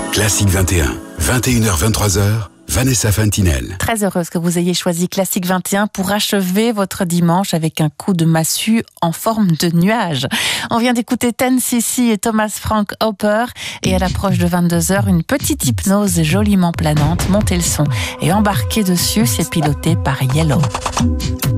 Classique 21, 21h-23h, Vanessa Fantinel. Très heureuse que vous ayez choisi Classique 21 pour achever votre dimanche avec un coup de massue en forme de nuage. On vient d'écouter Ten cc et Thomas Frank Hopper et à l'approche de 22h, une petite hypnose joliment planante. Montez le son et embarquez dessus, c'est piloté par Yellow.